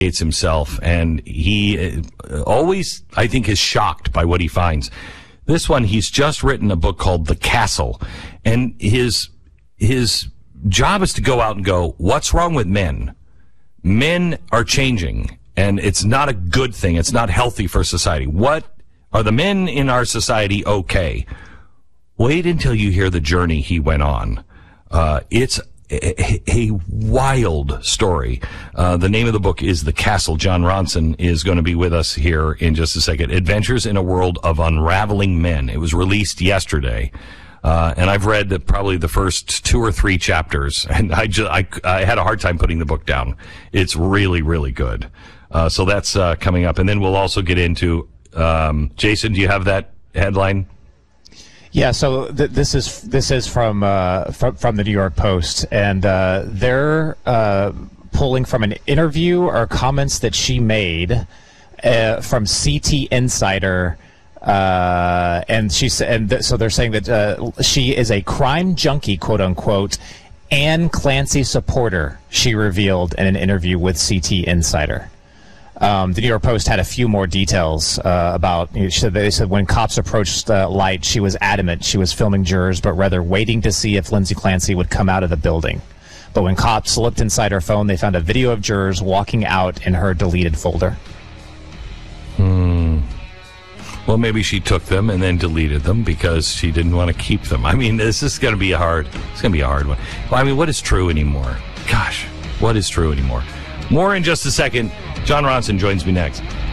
himself, and he always, I think, is shocked by what he finds. This one, he's just written a book called The Castle, and his job is to go out and go, what's wrong with men? Men are changing, and it's not a good thing. It's not healthy for society. What are the men in our society okay? Wait until you hear the journey he went on. It's a wild story. The name of the book is The Castle. Jon Ronson is going to be with us here in just a second. Adventures in a World of Unraveling Men. It was released yesterday. And I've read probably the first 2 or 3 chapters, and I had a hard time putting the book down. It's really, really good. So that's coming up. And then we'll also get into, Jason, do you have that headline? Yeah, so this is from the New York Post, and they're pulling from an interview or comments that she made from CT Insider, and so they're saying that she is a crime junkie, quote unquote, Anne Clancy supporter. She revealed in an interview with CT Insider. The New York Post had a few more details about. They said when cops approached Light, she was adamant she was filming jurors, but rather waiting to see if Lindsay Clancy would come out of the building. But when cops looked inside her phone, they found a video of jurors walking out in her deleted folder. Well, maybe she took them and then deleted them because she didn't want to keep them. I mean, this is going to be a hard one. Well, I mean, what is true anymore? Gosh, what is true anymore? More in just a second. Jon Ronson joins me next.